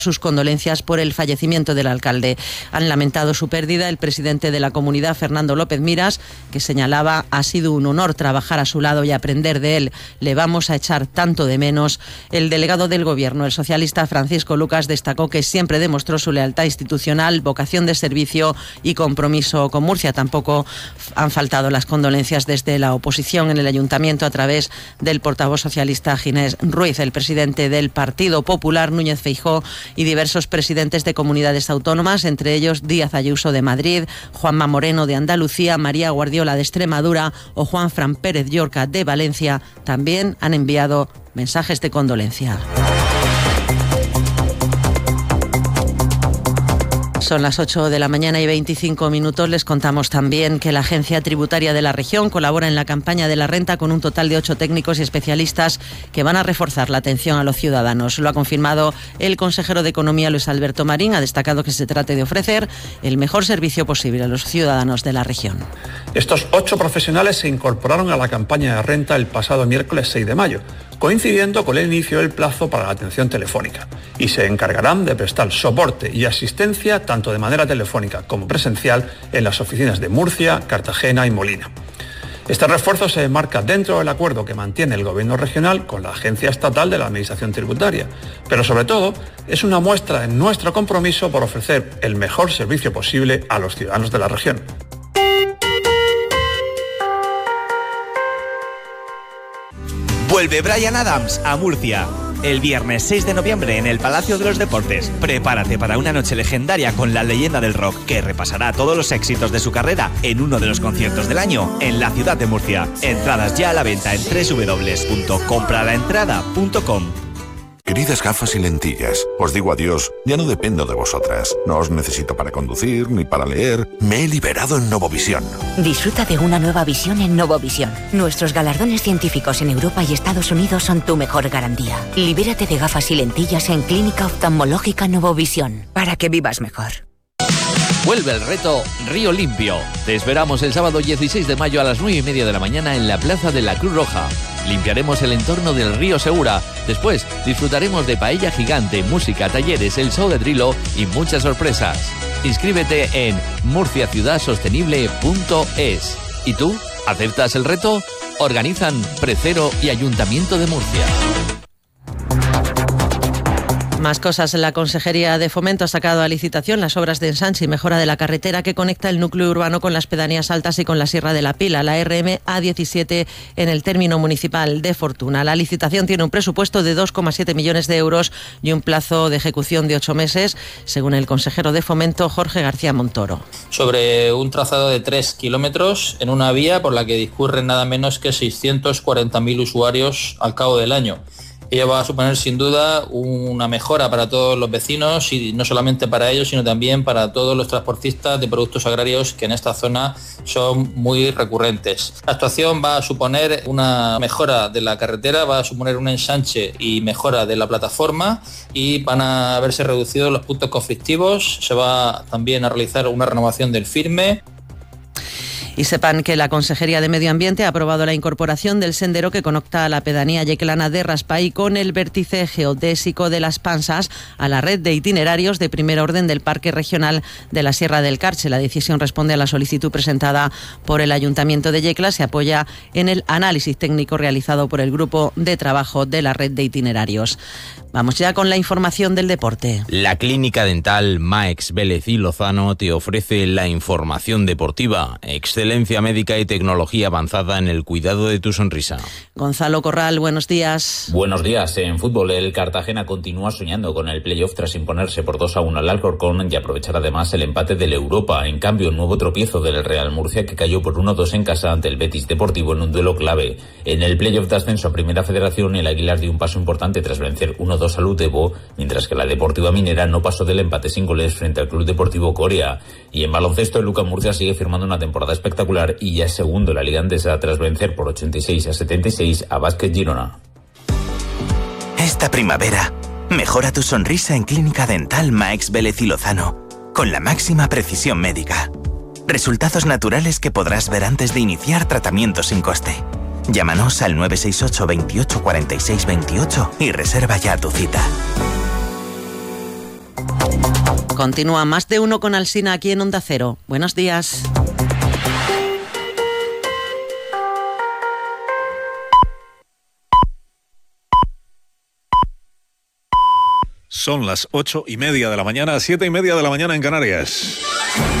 sus condolencias por el fallecimiento del alcalde. Han lamentado su pérdida el presidente de la comunidad, Fernando López Miras, que señalaba: ha sido un honor trabajar a su lado y aprender de él. Le vamos a echar tanto de menos. El delegado del Gobierno, el socialista Francisco Lucas, destacó que siempre demostró su lealtad institucional, vocación de servicio y compromiso con Murcia. Tampoco han faltado las condolencias desde la oposición en el Ayuntamiento a través del portavoz socialista Ginés Ruiz. El presidente del Partido Popular, Núñez Feijóo, y diversos presidentes de comunidades autónomas, entre ellos Díaz Ayuso de Madrid, Juanma Moreno de Andalucía, María Guardiola de Extremadura o Juanfran Pérez Llorca de Valencia, también han enviado mensajes de condolencia. Son las 8 de la mañana y 25 minutos. Les contamos también que la Agencia Tributaria de la Región colabora en la campaña de la renta con un total de 8 técnicos y especialistas que van a reforzar la atención a los ciudadanos. Lo ha confirmado el consejero de Economía, Luis Alberto Marín. Ha destacado que se trata de ofrecer el mejor servicio posible a los ciudadanos de la región. Estos 8 profesionales se incorporaron a la campaña de renta el pasado miércoles 6 de mayo, coincidiendo con el inicio del plazo para la atención telefónica, y se encargarán de prestar soporte y asistencia tanto de manera telefónica como presencial en las oficinas de Murcia, Cartagena y Molina. Este refuerzo se enmarca dentro del acuerdo que mantiene el Gobierno regional con la Agencia Estatal de la Administración Tributaria, pero sobre todo es una muestra de nuestro compromiso por ofrecer el mejor servicio posible a los ciudadanos de la región. Vuelve Bryan Adams a Murcia. El viernes 6 de noviembre en el Palacio de los Deportes. Prepárate para una noche legendaria con la leyenda del rock que repasará todos los éxitos de su carrera en uno de los conciertos del año en la ciudad de Murcia. Entradas ya a la venta en www.compralaentrada.com. Queridas gafas y lentillas, os digo adiós, ya no dependo de vosotras. No os necesito para conducir ni para leer. Me he liberado en Novovisión. Disfruta de una nueva visión en Novovisión. Nuestros galardones científicos en Europa y Estados Unidos son tu mejor garantía. Libérate de gafas y lentillas en Clínica Oftalmológica Novovisión, para que vivas mejor. Vuelve el reto Río Limpio. Te esperamos el sábado 16 de mayo a las 9:30 de la mañana en la Plaza de la Cruz Roja. Limpiaremos el entorno del río Segura. Después disfrutaremos de paella gigante, música, talleres, el show de Drilo y muchas sorpresas. Inscríbete en murciaciudadsostenible.es. ¿Y tú? ¿Aceptas el reto? Organizan Precero y Ayuntamiento de Murcia. Más cosas. La Consejería de Fomento ha sacado a licitación las obras de ensanche y mejora de la carretera que conecta el núcleo urbano con las pedanías altas y con la Sierra de la Pila, la RM A17 en el término municipal de Fortuna. La licitación tiene un presupuesto de 2,7 millones de euros y un plazo de ejecución de 8 meses, según el consejero de Fomento, Jorge García Montoro. Sobre un trazado de 3 kilómetros en una vía por la que discurren nada menos que 640.000 usuarios al cabo del año. Ello va a suponer sin duda una mejora para todos los vecinos y no solamente para ellos, sino también para todos los transportistas de productos agrarios que en esta zona son muy recurrentes. La actuación va a suponer una mejora de la carretera, va a suponer un ensanche y mejora de la plataforma y van a verse reducidos los puntos conflictivos. Se va también a realizar una renovación del firme. Y sepan que la Consejería de Medio Ambiente ha aprobado la incorporación del sendero que conecta a la pedanía yeclana de Raspay con el vértice geodésico de Las Pansas a la red de itinerarios de primer orden del Parque Regional de la Sierra del Carche. La decisión responde a la solicitud presentada por el Ayuntamiento de Yecla. Se apoya en el análisis técnico realizado por el Grupo de Trabajo de la Red de Itinerarios. Vamos ya con la información del deporte. La Clínica Dental Max Vélez y Lozano te ofrece la información deportiva. Excelencia médica y tecnología avanzada en el cuidado de tu sonrisa. Gonzalo Corral, buenos días. Buenos días. En fútbol, el Cartagena continúa soñando con el playoff tras imponerse por 2-1 al Alcorcón y aprovechar además el empate del Europa. En cambio, un nuevo tropiezo del Real Murcia que cayó por 1-2 en casa ante el Betis Deportivo en un duelo clave. En el playoff de ascenso a Primera Federación, el Aguilar dio un paso importante tras vencer 1-2 al Utebo, mientras que la Deportiva Minera no pasó del empate sin goles frente al Club Deportivo Coria. Y en baloncesto, el Luca Murcia sigue firmando una temporada espectacular y ya es segundo en la Liga Andesa tras vencer por 86-76 a Básquet Girona. Esta primavera, mejora tu sonrisa en Clínica Dental Max Vélez y Lozano, con la máxima precisión médica. Resultados naturales que podrás ver antes de iniciar tratamiento sin coste. Llámanos al 968 28 46 28 y reserva ya tu cita. Continúa Más de Uno con Alsina aquí en Onda Cero. Buenos días. Son las 8:30 de la mañana, 7:30 de la mañana en Canarias.